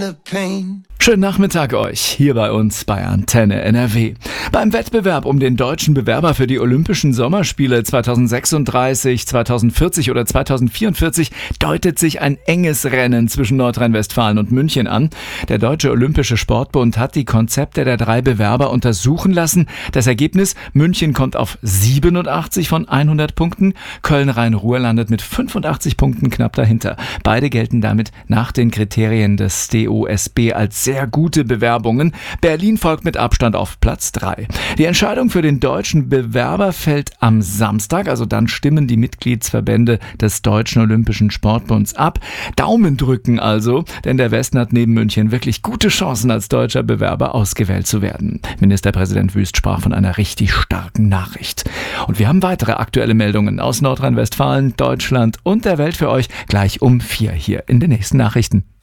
the pain. Schönen Nachmittag euch, hier bei uns bei Antenne NRW. Beim Wettbewerb um den deutschen Bewerber für die Olympischen Sommerspiele 2036, 2040 oder 2044 deutet sich ein enges Rennen zwischen Nordrhein-Westfalen und München an. Der Deutsche Olympische Sportbund hat die Konzepte der 3 Bewerber untersuchen lassen. Das Ergebnis: München kommt auf 87 von 100 Punkten, Köln-Rhein-Ruhr landet mit 85 Punkten knapp dahinter. Beide gelten damit nach den Kriterien des DOSB als sehr gute Bewerbungen. Berlin folgt mit Abstand auf Platz 3. Die Entscheidung für den deutschen Bewerber fällt am Samstag, also dann stimmen die Mitgliedsverbände des Deutschen Olympischen Sportbunds ab. Daumen drücken also, denn der Westen hat neben München wirklich gute Chancen, als deutscher Bewerber ausgewählt zu werden. Ministerpräsident Wüst sprach von einer richtig starken Nachricht. Und wir haben weitere aktuelle Meldungen aus Nordrhein-Westfalen, Deutschland und der Welt für euch gleich um 4 hier in den nächsten Nachrichten.